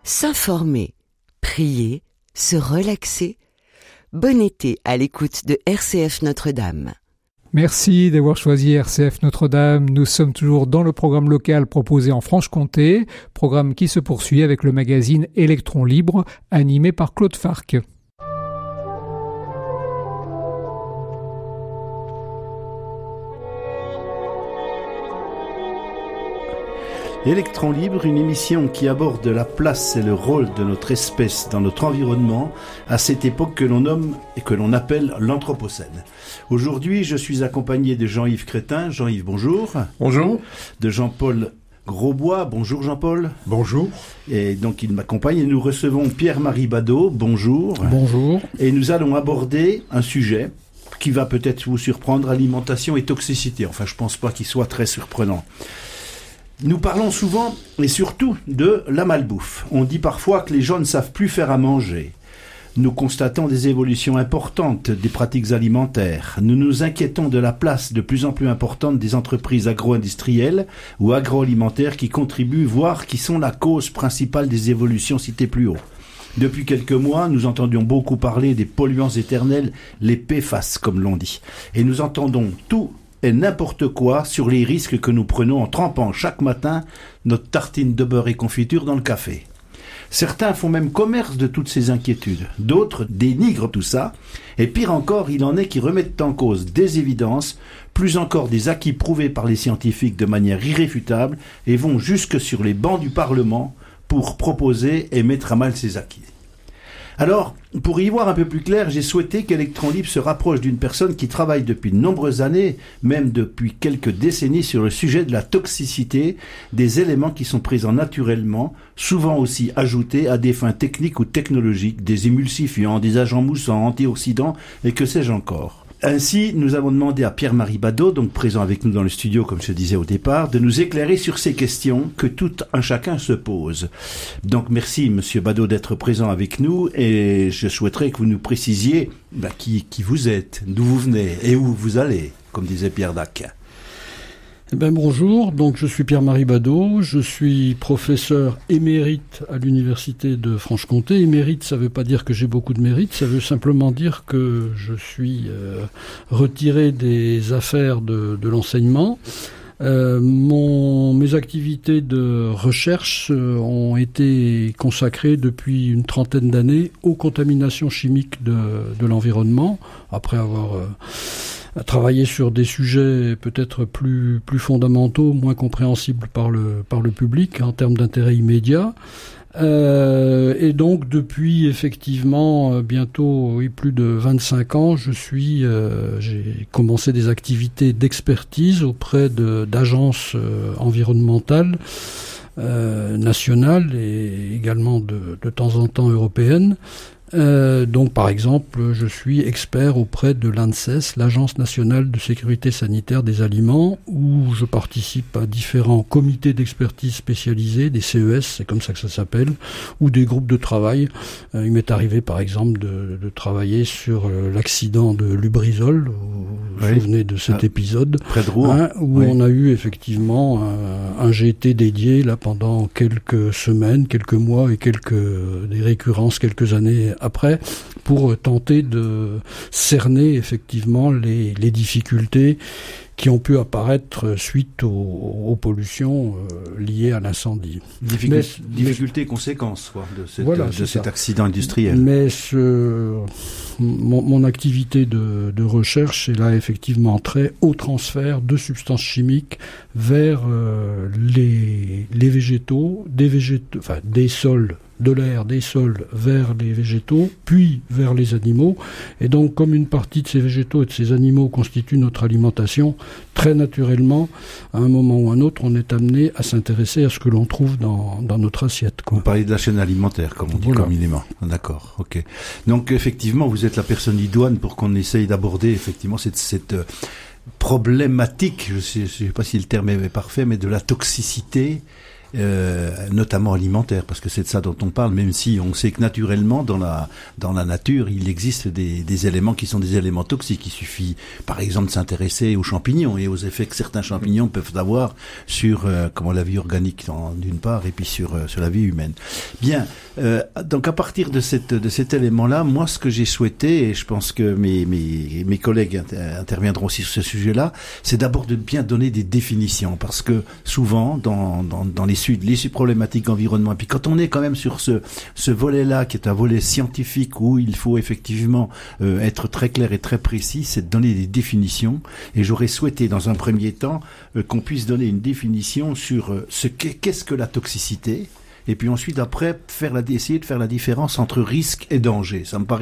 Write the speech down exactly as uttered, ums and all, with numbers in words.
s'informer, prier, se relaxer. Bon été à l'écoute de R C F Notre-Dame. Merci d'avoir choisi R C F Notre-Dame. Nous sommes toujours dans le programme local proposé en Franche-Comté, programme qui se poursuit avec le magazine Électron Libre, animé par Claude Farc. Électron Libre, une émission qui aborde la place et le rôle de notre espèce dans notre environnement à cette époque que l'on nomme et que l'on appelle l'Anthropocène. Aujourd'hui, je suis accompagné de Jean-Yves Crétin. Jean-Yves, bonjour. Bonjour. De Jean-Paul Grosbois. Bonjour Jean-Paul. Bonjour. Et donc il m'accompagne et nous recevons Pierre-Marie Badeau. Bonjour. Bonjour. Et nous allons aborder un sujet qui va peut-être vous surprendre, alimentation et toxicité. Enfin, je pense pas qu'il soit très surprenant. Nous parlons souvent et surtout de la malbouffe. On dit parfois que les gens ne savent plus faire à manger. Nous constatons des évolutions importantes des pratiques alimentaires. Nous nous inquiétons de la place de plus en plus importante des entreprises agro-industrielles ou agroalimentaires qui contribuent, voire qui sont la cause principale des évolutions citées plus haut. Depuis quelques mois, nous entendions beaucoup parler des polluants éternels, les P F A S comme l'on dit. Et nous entendons tout et n'importe quoi sur les risques que nous prenons en trempant chaque matin notre tartine de beurre et confiture dans le café. Certains font même commerce de toutes ces inquiétudes. D'autres dénigrent tout ça. Et pire encore, il en est qui remettent en cause des évidences, plus encore des acquis prouvés par les scientifiques de manière irréfutable et vont jusque sur les bancs du Parlement pour proposer et mettre à mal ces acquis. Alors, pour y voir un peu plus clair, j'ai souhaité qu'Électron Libre se rapproche d'une personne qui travaille depuis de nombreuses années, même depuis quelques décennies, sur le sujet de la toxicité des éléments qui sont présents naturellement, souvent aussi ajoutés à des fins techniques ou technologiques, des émulsifiants, des agents moussants, antioxydants et que sais-je encore. Ainsi, nous avons demandé à Pierre-Marie Badeau, donc présent avec nous dans le studio, comme je disais au départ, de nous éclairer sur ces questions que tout un chacun se pose. Donc merci, Monsieur Badeau, d'être présent avec nous et je souhaiterais que vous nous précisiez bah, qui, qui vous êtes, d'où vous venez et où vous allez, comme disait Pierre Dac. Eh ben bonjour, donc je suis Pierre-Marie Badeau, je suis professeur émérite à l'université de Franche-Comté. Émérite, ça veut pas dire que j'ai beaucoup de mérite, ça veut simplement dire que je suis euh, retiré des affaires de, de l'enseignement. Euh, mon, mes activités de recherche euh, ont été consacrées depuis une trentaine d'années aux contaminations chimiques de, de l'environnement, après avoir euh, à travailler sur des sujets peut-être plus plus fondamentaux, moins compréhensibles par le par le public en termes d'intérêt immédiat. Euh, et donc depuis effectivement bientôt oui, plus de vingt-cinq ans, je suis euh, j'ai commencé des activités d'expertise auprès de d'agences euh, environnementales euh, nationales et également de de temps en temps européennes. Euh, donc, par exemple, je suis expert auprès de l'ANSES, l'Agence nationale de sécurité sanitaire des aliments, où je participe à différents comités d'expertise spécialisés, des C E S, c'est comme ça que ça s'appelle, ou des groupes de travail. Euh, il m'est arrivé, par exemple, de, de travailler sur euh, l'accident de Lubrizol. Vous vous oui. souvenez de cet ah, épisode, près de Rouen, hein, où oui. on a eu effectivement un, un G T dédié là pendant quelques semaines, quelques mois et quelques des récurrences quelques années après, pour tenter de cerner effectivement les, les difficultés qui ont pu apparaître suite aux, aux pollutions euh, liées à l'incendie. Difficul- mais, difficultés et conséquences quoi, de, cette, voilà, de cet accident industriel. Mais ce, mon, mon activité de, de recherche est là effectivement trait au transfert de substances chimiques vers euh, les, les végétaux, des végétaux, enfin des sols, de l'air, des sols vers les végétaux, puis vers les animaux. Et donc, comme une partie de ces végétaux et de ces animaux constitue notre alimentation, très naturellement, à un moment ou un autre, on est amené à s'intéresser à ce que l'on trouve dans, dans notre assiette, quoi. Vous parlez de la chaîne alimentaire, comme on dit voilà. communément. D'accord, ok. Donc, effectivement, vous êtes la personne idoine pour qu'on essaye d'aborder, effectivement, cette, cette euh, problématique, je ne sais, je sais pas si le terme est parfait, mais de la toxicité euh, notamment alimentaires, parce que c'est de ça dont on parle, même si on sait que naturellement, dans la, dans la nature, il existe des, des éléments qui sont des éléments toxiques. Il suffit, par exemple, de s'intéresser aux champignons et aux effets que certains champignons peuvent avoir sur euh, comment la vie organique, d'une part, et puis sur, euh, sur la vie humaine. Bien, euh, donc à partir de, cette, de cet élément-là, moi, ce que j'ai souhaité, et je pense que mes, mes, mes collègues inter- interviendront aussi sur ce sujet-là, c'est d'abord de bien donner des définitions, parce que souvent, dans, dans, dans les Sud, les problématiques environnement, et puis quand on est quand même sur ce, ce volet-là, qui est un volet scientifique, où il faut effectivement euh, être très clair et très précis, c'est de donner des définitions, et j'aurais souhaité, dans un premier temps, euh, qu'on puisse donner une définition sur euh, ce qu'est, qu'est-ce que la toxicité, et puis ensuite, après, faire la, essayer de faire la différence entre risque et danger. Ça me paraît